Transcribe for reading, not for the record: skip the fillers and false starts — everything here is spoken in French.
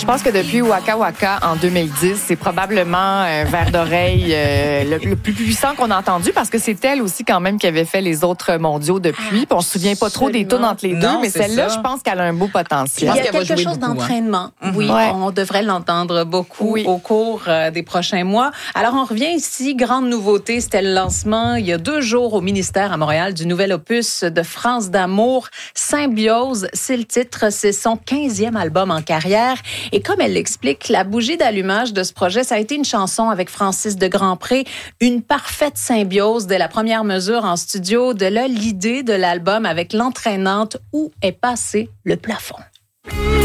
pense que depuis Waka Waka en 2010, c'est probablement un verre d'oreille le plus puissant qu'on a entendu parce que c'est elle aussi quand même qui avait fait les autres mondiaux depuis. Puis on se souvient pas trop des tunes entre les deux, mais celle-là, je pense qu'elle a un beau potentiel. Il y a quelque chose d'entraînement. Oui, on devrait l'entendre beaucoup au cours des prochains mois. Alors, on revient ici. Grande nouveauté, c'était le lancement il y a 2 jours au ministère à Montréal du nouvel opus de France d'amour, Symbiose. C'est le titre, c'est son 15e album en carrière. Et comme elle l'explique, la bougie d'allumage de ce projet, ça a été une chanson avec Francis de Grandpré, une parfaite symbiose dès la première mesure en studio. De là, l'idée de l'album avec l'entraînante Où est passé le plafond.